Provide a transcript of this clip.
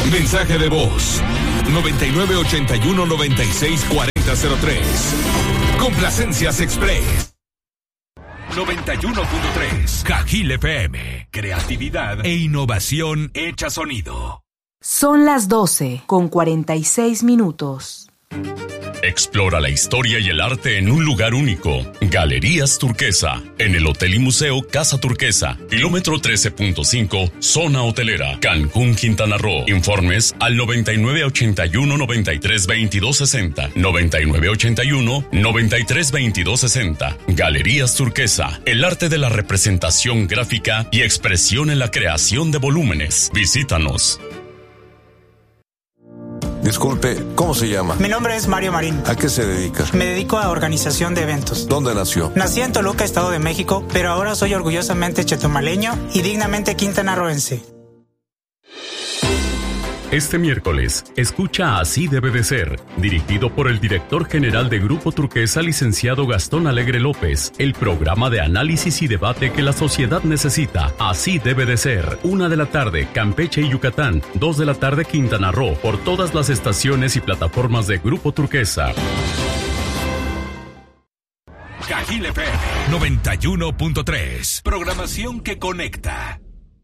Mensaje de voz 9981-964003. Complacencias Express. 91.3 Cajil FM. Creatividad e innovación hecha sonido. Son las 12:46. Explora la historia y el arte en un lugar único. Galerías Turquesa, en el Hotel y Museo Casa Turquesa, kilómetro 13.5, zona hotelera, Cancún, Quintana Roo. Informes al 9981-932260, 9981-932260. Galerías Turquesa, el arte de la representación gráfica y expresión en la creación de volúmenes. Visítanos. Disculpe, ¿cómo se llama? Mi nombre es Mario Marín. ¿A qué se dedica? Me dedico a organización de eventos. ¿Dónde nació? Nací en Toluca, Estado de México, pero ahora soy orgullosamente chetumaleño y dignamente quintanarroense. Este miércoles, escucha Así debe de ser, dirigido por el director general de Grupo Turquesa, licenciado Gastón Alegre López, el programa de análisis y debate que la sociedad necesita. Así debe de ser. 1:00 p.m, Campeche y Yucatán. 2:00 p.m, Quintana Roo, por todas las estaciones y plataformas de Grupo Turquesa. Cajil FM 91.3. Programación que conecta.